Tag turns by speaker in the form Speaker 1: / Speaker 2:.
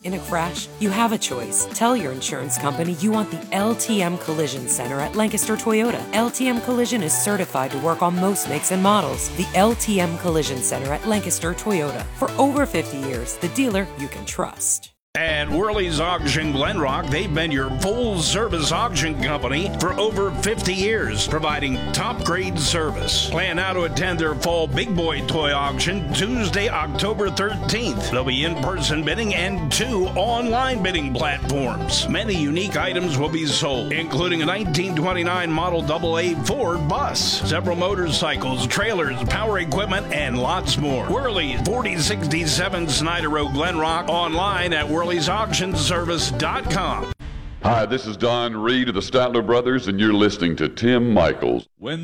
Speaker 1: In a crash, you have a choice. Tell your insurance company you want the LTM Collision Center at Lancaster Toyota. LTM Collision is certified to work on most makes and models. The LTM Collision Center at Lancaster Toyota. For over 50 years, the dealer you can trust.
Speaker 2: At Worley's Auction Glen Rock, they've been your full-service auction company for over 50 years, providing top-grade service. Plan now to attend their fall Big Boy Toy Auction Tuesday, October 13th. There'll be in-person bidding and 2 online bidding platforms. Many unique items will be sold, including a 1929 Model AA Ford bus, several motorcycles, trailers, power equipment, and lots more. Worley's 4067 Snyder Road, Glen Rock, online at Worley'sAuctionService.com.
Speaker 3: Hi, this is Don Reed of the Statler Brothers, and you're listening to Tim Michaels.